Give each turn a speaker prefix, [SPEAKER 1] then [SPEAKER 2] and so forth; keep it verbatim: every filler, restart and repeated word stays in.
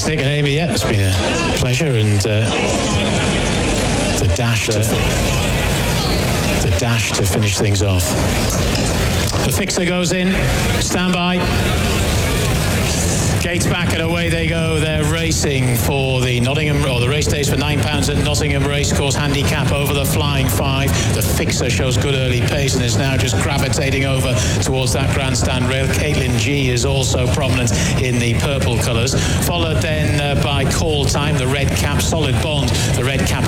[SPEAKER 1] Nick and Amy, yeah, it's been a pleasure, and uh, the dash to the dash to finish things off. The fixer goes in, stand by. Gates back and away they go. They're racing for the Nottingham, or the race days for nine pounds at Nottingham Racecourse handicap over the Flying Five. The fixer shows good early pace and is now just gravitating over towards that grandstand rail. Caitlin G is also prominent in the purple colours, followed then uh, by Call Time, the red cap, Solid Bond, the red cap